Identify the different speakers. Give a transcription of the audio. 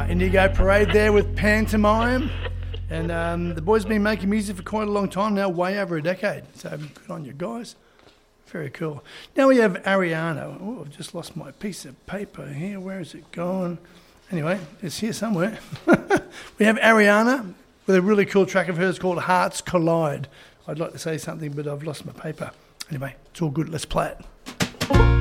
Speaker 1: Indigo Parade there with Pantomime. And the boys have been making music for quite a long time now, way over a decade. So good on you guys. Very cool. Now we have Ariana. Oh, I've just lost my piece of paper here. Where is it gone? Anyway, it's here somewhere. We have Ariana with a really cool track of hers called Hearts Collide. I'd like to say something, but I've lost my paper. Anyway, it's all good. Let's play it.